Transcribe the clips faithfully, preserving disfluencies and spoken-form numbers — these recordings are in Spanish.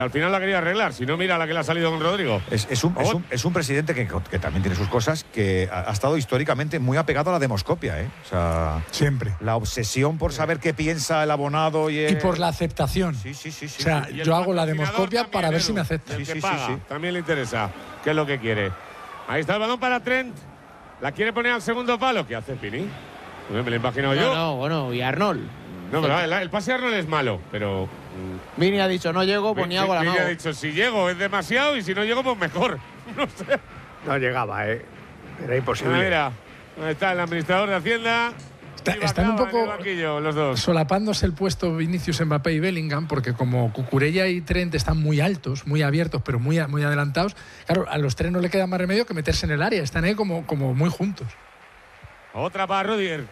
Al final la quería arreglar, si no, mira la que le ha salido con Rodrigo. Es, es, un, es, un, es un presidente que, que también tiene sus cosas, que ha, ha estado históricamente muy apegado a la demoscopia, ¿eh? O sea, siempre. La obsesión por saber qué piensa el abonado y, el... y por la aceptación. Sí, sí, sí. sí o sea, sí. yo hago la demoscopia para ver Edu, si me acepta. El Sí, que sí, paga, sí, sí. también le interesa qué es lo que quiere. Ahí está el balón para Trent. La quiere poner al segundo palo. ¿Qué hace Pini? Me lo he imaginado no, yo. No, bueno, y Arnold. No, pero el, el pase de Arnold es malo, pero. Vini ha dicho, no llego, pues ni hago la Vini mano. ha dicho, si llego es demasiado y si no llego, pues mejor. No sé. No llegaba, ¿eh? Era imposible. Mira, mira. Ahí está el administrador de Hacienda. Está, están un poco en el banquillo, los dos. solapándose el puesto Vinicius, Mbappé y Bellingham, porque como Cucurella y Trent están muy altos, muy abiertos, pero muy, muy adelantados, claro, a los tres no le queda más remedio que meterse en el área. Están ahí como, como muy juntos. Otra para Rudiger.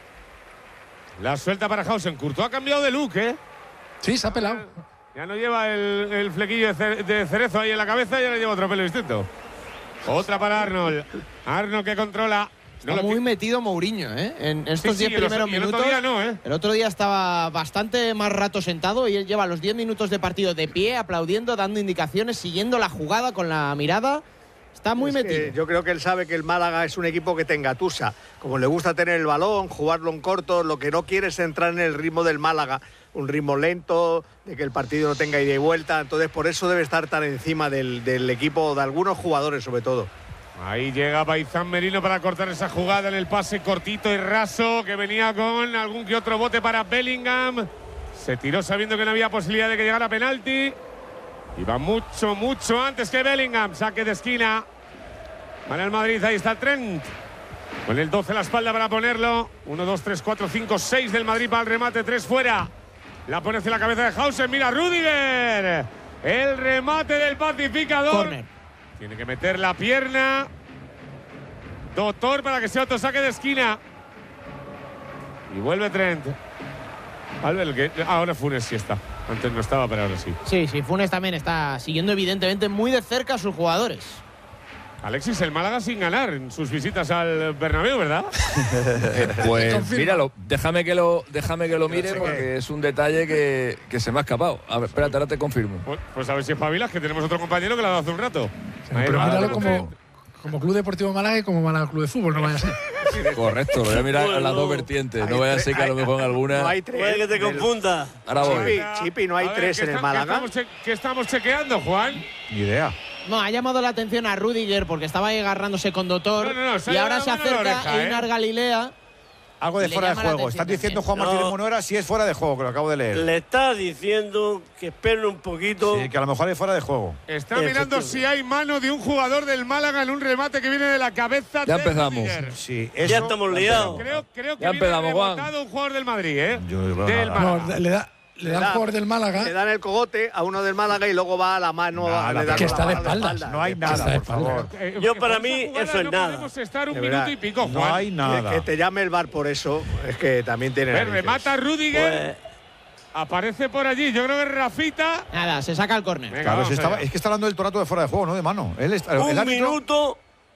La suelta para Hausen. Courtois ha cambiado de look, ¿eh? Sí, se ha pelado. Ya no lleva el, el flequillo de cerezo ahí en la cabeza, ya le lleva otro pelo distinto. Otra para Arnold. Arnold que controla. Está no muy lo... metido Mourinho, ¿eh? En estos sí, diez sí, primeros el minutos. otro día no, ¿eh? El otro día estaba bastante más rato sentado y él lleva los diez minutos de partido de pie, aplaudiendo, dando indicaciones, siguiendo la jugada con la mirada. Está muy es metido. Yo creo que él sabe que el Málaga es un equipo que te engatusa. Como le gusta tener el balón, jugarlo en corto, lo que no quiere es entrar en el ritmo del Málaga. Un ritmo lento, de que el partido no tenga ida y vuelta. Entonces, por eso debe estar tan encima del, del equipo, de algunos jugadores sobre todo. Ahí llega Baizán Merino para cortar esa jugada en el pase cortito y raso que venía con algún que otro bote para Bellingham. Se tiró sabiendo que no había posibilidad de que llegara a penalti. Iba mucho, mucho antes que Bellingham. Saque de esquina para el Madrid. Ahí está Trent. Con el doce a la espalda para ponerlo. uno, dos, tres, cuatro, cinco, seis del Madrid para el remate. tres fuera. La pone hacia la cabeza de Hausen. Mira Rudiger. El remate del pacificador. Corner. Tiene que meter la pierna. Doctor para que sea otro saque de esquina. Y vuelve Trent. Albert, que ahora Funes sí está. Antes no estaba, pero ahora sí. Sí, sí, Funes también está siguiendo evidentemente muy de cerca a sus jugadores. Alexis, el Málaga sin ganar en sus visitas al Bernabéu, ¿verdad? eh, pues míralo, déjame que lo, déjame que lo mire porque es un detalle que, que se me ha escapado. A ver, espérate, ahora te confirmo. Pues, pues a ver si espabilas, que tenemos otro compañero que lo ha dado hace un rato. Sí, pero míralo como, como Club Deportivo Málaga y como Málaga Club de Fútbol, no vaya a ser. Correcto, lo voy a mirar a las dos vertientes. No vaya a ser que a lo mejor en alguna… No hay tres. Puede que te confunda. Ahora voy. Chipi, Chipi, no hay A ver, tres ¿qué en el está- Málaga. ¿Qué estamos, che- qué estamos chequeando, Juan? Ni idea. No, ha llamado la atención a Rudiger porque estaba ahí agarrándose con Doctor. No, no, no, se ha y ahora llevado se la mano a la acerca oreja, Einar ¿eh? Galilea. Algo de Le fuera de llama la juego. atención Están diciendo también. Juan Martínez No. Munuera si es fuera de juego, que lo acabo de leer. Le está diciendo que esperen un poquito. Sí, que a lo mejor es fuera de juego. Está mirando si hay mano de un jugador del Málaga en un remate que viene de la cabeza Ya de empezamos. Rudiger. Sí, Ya eso- estamos liados. Creo, creo que Ya viene empezamos, Juan. rebotado un jugador del Madrid, ¿eh? Yo no veo del nada. Málaga. No, le da, le da al jugador del Málaga. Le dan el cogote a uno del Málaga y luego va a la mano. Nada, le dan que con está la de mano espaldas. No hay Está nada, de por espalda. favor. Eh, Yo por para esa mí jugada eso es no nada. podemos estar un De minuto verdad. y pico, Juan. No hay nada. Que te llame el bar por eso, es que también tiene. Ver, narices. remata Rudiger. Pues, Aparece por allí. Yo creo que es Rafita. Nada, se saca el córner. Venga, Claro, vamos si estaba- allá. es que está hablando del torato de fuera de juego, no de mano. Él está, el un árbitro- minuto,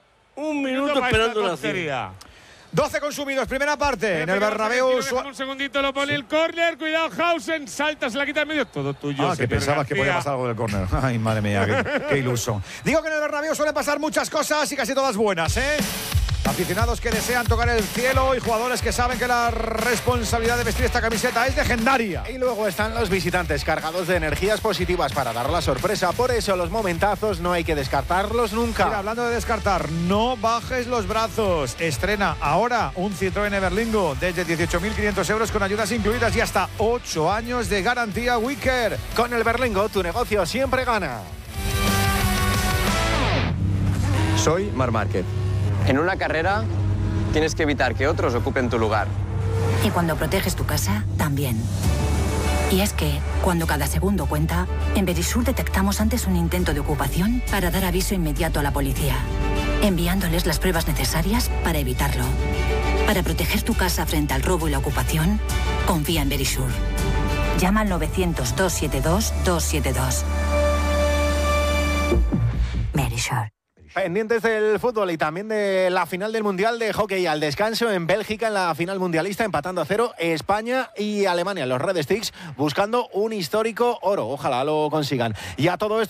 un minuto para esperando esta la acción. tontería. doce consumidos, primera parte. En el Espera, Bernabéu. espera, déjame un segundito, lo pone el córner. Cuidado, Hausen. Salta, se la quita en medio. Todo tuyo. Ah, que señor pensabas que García. podía pasar algo del córner. Ay, madre mía, qué, qué iluso. Digo que en el Bernabéu suelen pasar muchas cosas y casi todas buenas, ¿eh? Aficionados que desean tocar el cielo y jugadores que saben que la responsabilidad de vestir esta camiseta es legendaria. Y luego están los visitantes cargados de energías positivas para dar la sorpresa. Por eso los momentazos no hay que descartarlos nunca. Mira, hablando de descartar, no bajes los brazos. Estrena ahora un Citroën Everlingo desde dieciocho mil quinientos euros con ayudas incluidas y hasta ocho años de garantía Wicker. Con el Berlingo tu negocio siempre gana. Soy Marc Márquez. En una carrera tienes que evitar que otros ocupen tu lugar. Y cuando proteges tu casa, también. Y es que, cuando cada segundo cuenta, en Verisur detectamos antes un intento de ocupación para dar aviso inmediato a la policía, enviándoles las pruebas necesarias para evitarlo. Para proteger tu casa frente al robo y la ocupación, confía en Verisur. Llama al novecientos, doscientos setenta y dos, doscientos setenta y dos. Verisur. Pendientes del fútbol y también de la final del Mundial de Hockey al descanso en Bélgica en la final mundialista, empatando a cero España y Alemania. Los Red Sticks buscando un histórico oro. Ojalá lo consigan. Y a todo esto